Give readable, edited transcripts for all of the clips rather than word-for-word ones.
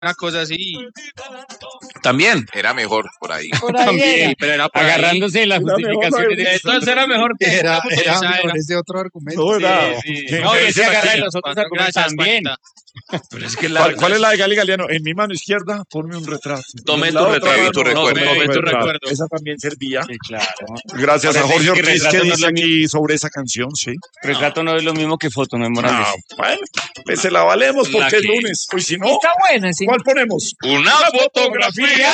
una cosa así. También era mejor por ahí. También, pero era por agarrándose de las justificaciones de entonces era mejor que Era esa mejor ese otro argumento. No, era- sí. ¿Qué? No, y Dicen se agarra aquí. de los otros argumentos Gracias, también. Juanita. Pero es que ¿Cuál es la de Gali Galeano? En mi mano izquierda, ponme un retrato. Tome En tu la otra retrato, mano, tu recuerdo. Tome tu recuerdo. Esa también servía. Sí, claro. Gracias a Por eso Jorge es que Ortiz retrato que no es dice lo aquí sobre esa canción, sí. Retrato no es lo mismo que foto, no es Morales. Bueno, pues se la valemos porque es lunes. Pues si no, Está buena, sí. ¿cuál ponemos? Una fotografía.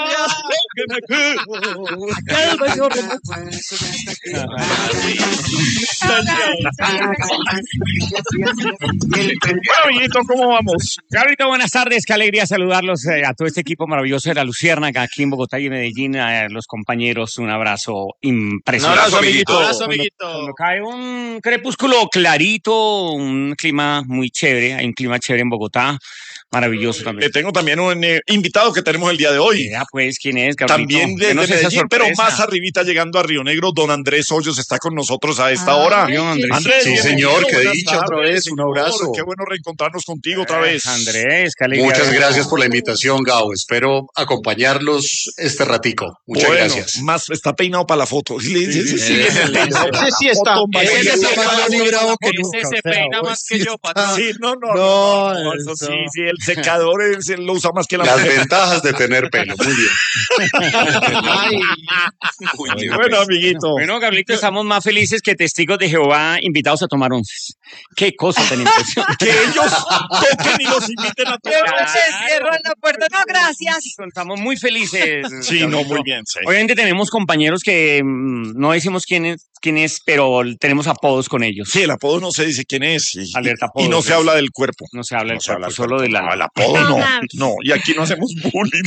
Bueno, amiguito, ¿cómo vamos? Gabrielito, buenas tardes, qué alegría saludarlos a todo este equipo maravilloso de la Luciérnaga aquí en Bogotá y Medellín, a los compañeros, un abrazo impresionante. Un abrazo, amiguito. Cuando cae un crepúsculo clarito, un clima muy chévere, hay un clima chévere en Bogotá, maravilloso también. Tengo también un invitado que tenemos el día de hoy. Pues, ¿quién es, Gabrielito? También desde Denos esa Medellín, pero sorpresa. más arribita llegando a Río Negro, don Andrés Hoyos está con nosotros a esta hora. Andrés, Sí, bienvenido, señor, qué buenas dicha tardes, otra vez, señor. un abrazo. Qué bueno reencontrarnos contigo otra vez. Andrés, qué alegría. Muchas gracias por la invitación, Gao. Espero acompañarlos este ratico. Muchas Bueno, gracias. Más está peinado para la foto. Sí, Ese sí está. Ese está más Johnny Bravo que nunca, Ese se o sea, peina hoy más que yo, patrón. Sí, no, No, eso eso. sí, el secador lo usa más que la Las mujer. ventajas de tener pelo. Muy bien. Ay, Bueno, amiguito. Bueno, Gabrielito, estamos más felices que testigos de Jehová invitados a tomar onces. Qué cosa tan impresionante. Que ellos toquen y los inviten a tomar. Cierran la puerta. No, gracias. Estamos muy felices. Sí, no, Gabrielito. muy bien, sí. Obviamente tenemos compañeros que no decimos quién es, pero tenemos apodos con ellos. Sí, el apodo no se dice quién es. Alerta apodos, y no se es. habla del cuerpo. No se habla del No se habla cuerpo, del solo cuerpo. del No, alma. el apodo no. No, No, y aquí no hacemos bullying.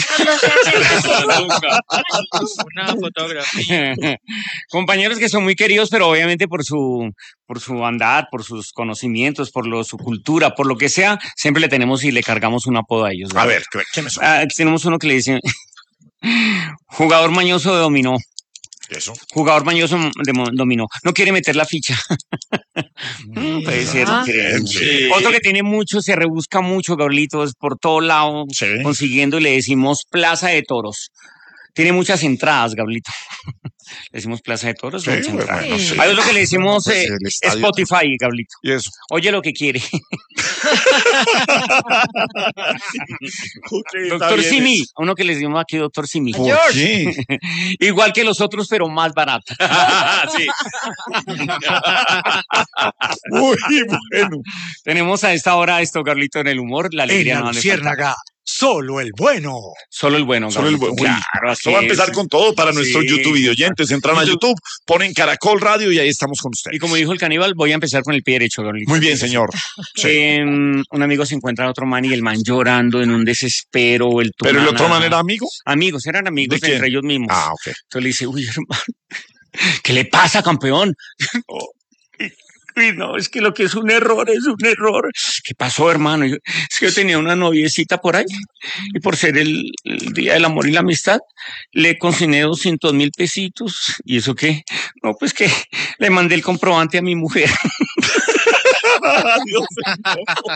nunca. Una fotografía. Compañeros que son muy queridos, pero obviamente por su andar, por sus conocimientos, su cultura, por lo que sea, siempre le tenemos y le cargamos un apodo a ellos. A ¿verdad? ver, ¿quiénes son? Aquí tenemos uno que le dice jugador mañoso de dominó. Eso. Jugador mañoso de dominó. No quiere meter la ficha. Puede ser. Sí. Otro que tiene mucho, se rebusca mucho, Gabrielito, es por todo lado Sí. consiguiendo y le decimos Plaza de Toros. Tiene muchas entradas, Gabrielito. Le decimos Plaza de Toros. Sí, muchas entradas. bueno, sí. Hay lo que le decimos Pues el estadio Spotify, Gabrielito. Y eso. Oye lo que quiere. Ok, está Doctor bien Simi. eso. Uno que le decimos aquí, Doctor Simi. ¿Por qué? Igual que los otros, pero más barato. Sí. Muy bueno. Tenemos a esta hora esto, Carlito, en el humor. La alegría En no la le falta. Luciérnaga, solo el bueno. Solo el bueno, Solo el Carlito. bueno. Claro, Esto va a empezar con todo para nuestros Sí. YouTube videoyentes. Entran a YouTube, ponen Caracol Radio y ahí estamos con ustedes. Y como dijo el caníbal, voy a empezar con el pie derecho, Carlito. Muy bien, señor. Sí. Un amigo se encuentra a otro man y el man llorando en un desespero. Pero el otro man era amigo. Amigos, eran amigos ¿De quién? entre ellos mismos. Ah, ok. Entonces le dice, uy, hermano, ¿qué le pasa, campeón? Uy, no, es que lo que es un error, es un error. ¿Qué pasó, hermano? Es que yo tenía una noviecita por ahí y por ser el Día del Amor y la Amistad, le consigné 200,000 pesitos. ¿Y eso qué? No, pues que le mandé el comprobante a mi mujer. Dios mío.